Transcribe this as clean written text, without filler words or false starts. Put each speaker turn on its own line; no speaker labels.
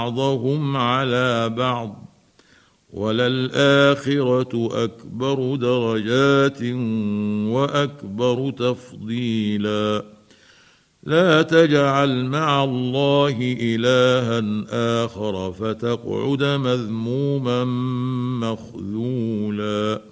بعضهم على بعض وللآخرة أكبر درجات وأكبر تفضيلا لا تجعل مع الله إلها آخر فتقعد مذموما مخذولا.